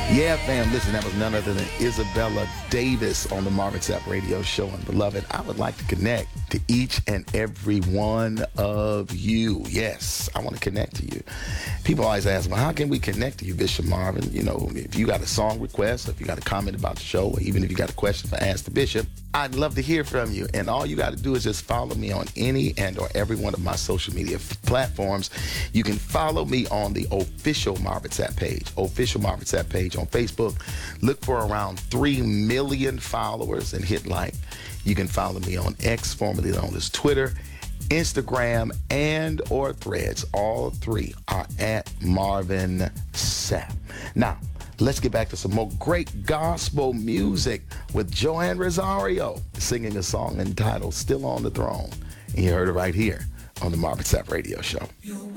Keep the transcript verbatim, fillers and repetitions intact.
Yeah, fam, listen, that was none other than Isabella Davis on the Marvin Sapp Radio Show. And beloved, I would like to connect to each and every one of you. Yes, I want to connect to you. People always ask, well, how can we connect to you, Bishop Marvin? You know, if you got a song request, or if you got a comment about the show, or even if you got a question for Ask the Bishop, I'd love to hear from you. And all you got to do is just follow me on any and or every one of my social media f- platforms. You can follow me on the official Marvin Sapp page, official Marvin Sapp page on Facebook. Look for around three million followers and hit like. You can follow me on X, formerly known as Twitter, Instagram, and or Threads. All three are at Marvin Sapp. Now, let's get back to some more great gospel music with Joanne Rosario singing a song entitled Still on the Throne. And you heard it right here on the Marvin Sapp Radio Show.